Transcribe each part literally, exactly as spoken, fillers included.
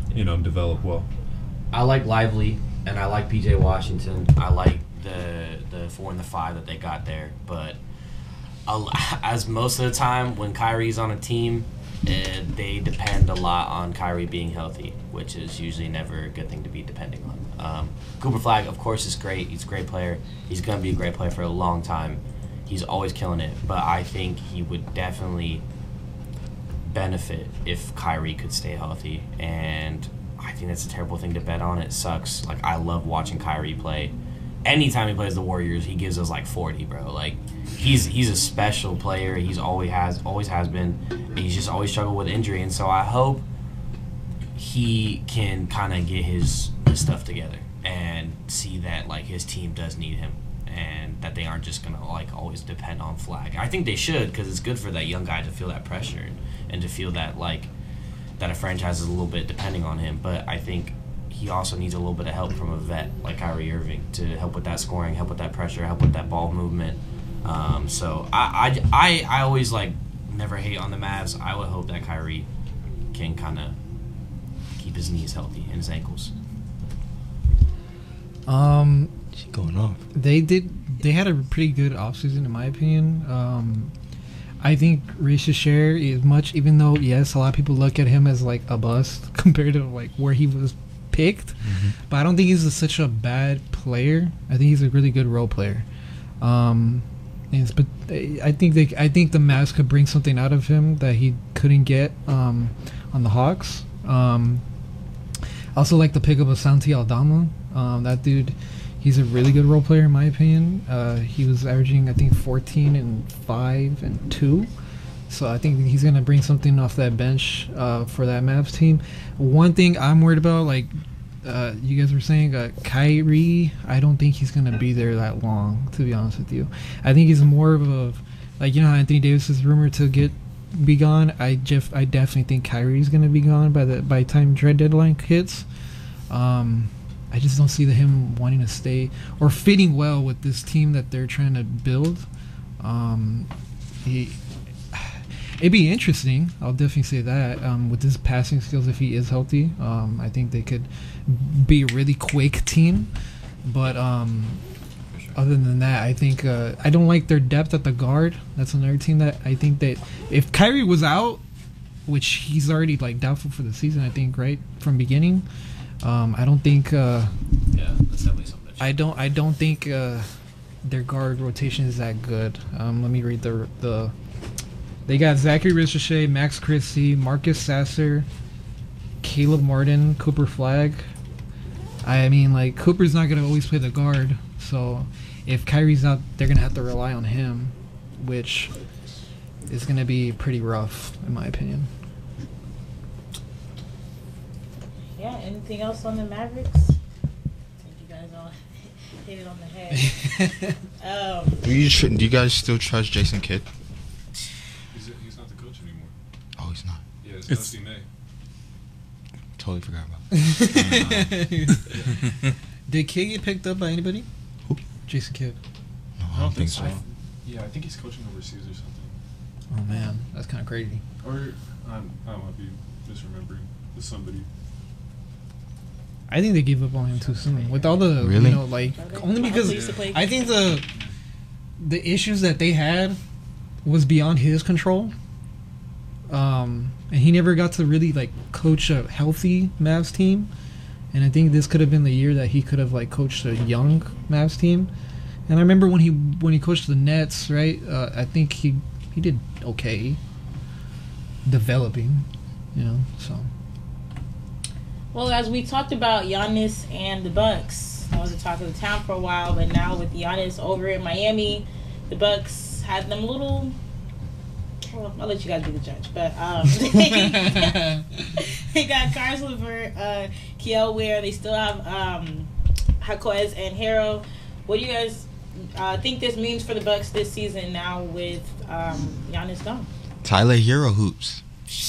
you know, develop well. I like Lively, and I like P J Washington. I like the the four and the five that they got there. But as most of the time when Kyrie's on a team, uh, they depend a lot on Kyrie being healthy, which is usually never a good thing to be depending on. Um, Cooper Flag, of course, is great. He's a great player. He's going to be a great player for a long time. He's always killing it. But I think he would definitely benefit if Kyrie could stay healthy. And I think that's a terrible thing to bet on. It sucks. Like, I love watching Kyrie play. Anytime he plays the Warriors, he gives us like forty, bro. Like, he's he's a special player. He's always has always has been. He's just always struggled with injury, and so I hope he can kind of get his, his stuff together and see that like his team does need him, and that they aren't just gonna like always depend on Flag. I think they should, because it's good for that young guy to feel that pressure and, and to feel that like that a franchise is a little bit depending on him. But I think he also needs a little bit of help from a vet like Kyrie Irving to help with that scoring, help with that pressure, help with that ball movement. Um, so I, I, I, I always like never hate on the Mavs. I would hope that Kyrie can kind of keep his knees healthy and his ankles. Um, She's going off. They did. They had a pretty good offseason, in my opinion. Um, I think Risha Share is much, even though yes, a lot of people look at him as like a bust compared to like where he was picked, mm-hmm. but I don't think he's a, such a bad player. I think he's a really good role player. Um, and but I think they, I think the Mavs could bring something out of him that he couldn't get um, on the Hawks. Um, I also like the pickup of Santi Aldama. Um, that dude, he's a really good role player in my opinion. Uh, he was averaging I think fourteen and five and two. So I think he's gonna bring something off that bench uh, for that Mavs team. One thing I'm worried about, like uh, you guys were saying, uh, Kyrie. I don't think he's gonna be there that long. To be honest with you, I think he's more of a like you know how Anthony Davis is rumored to get be gone. I just I definitely think Kyrie's gonna be gone by the by the time trade deadline hits. Um, I just don't see the, him wanting to stay or fitting well with this team that they're trying to build. Um, he. It'd be interesting. I'll definitely say that. Um, with his passing skills, if he is healthy, um, I think they could be a really quick team. But um, other than that, I think uh, I don't like their depth at the guard. That's another team that I think that if Kyrie was out, which he's already like doubtful for the season, I think right from beginning. Um, I don't think. Uh, yeah, that's definitely something. I don't. I don't think uh, their guard rotation is that good. Um, let me read the the. They got Zachary Ricochet, Max Christie, Marcus Sasser, Caleb Martin, Cooper Flag. I mean, like, Cooper's not going to always play the guard. So, if Kyrie's out, they're going to have to rely on him, which is going to be pretty rough, in my opinion. Yeah, anything else on the Mavericks? I think you guys all hit it on the head. um, do, you tr- do you guys still trust Jason Kidd? Yeah, it's, it's Dusty May. Totally forgot about that. Did Kidd get picked up by anybody? Who? Jason Kidd. No, I, I don't think so. I, yeah, I think he's coaching overseas or something. Oh man, that's kind of crazy. Or um, I might be misremembering with somebody. I think they gave up on him too soon. With all the, really? you know, like only because yeah. I think the the issues that they had was beyond his control. Um, and he never got to really like coach a healthy Mavs team, and I think this could have been the year that he could have like coached a young Mavs team. And I remember when he when he coached the Nets, right? Uh, I think he he did okay, developing, you know. So. Well, as we talked about Giannis and the Bucks, that was the talk of the town for a while. But now with Giannis over in Miami, the Bucks had them a little. Well, I'll let you guys be the judge, but um, they got Caris LeVert, uh, Kiel Ware. They still have um, Jaquez and Harrell. What do you guys uh, think this means for the Bucks this season now with um, Giannis gone? Tyler Hero hoops.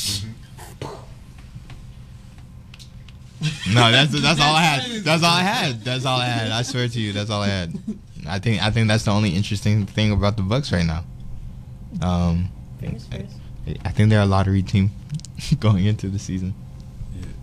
No, that's that's all I had. That's all I had. That's all I had. I swear to you, that's all I had. I think I think that's the only interesting thing about the Bucks right now. Um. I think they're a lottery team going into the season.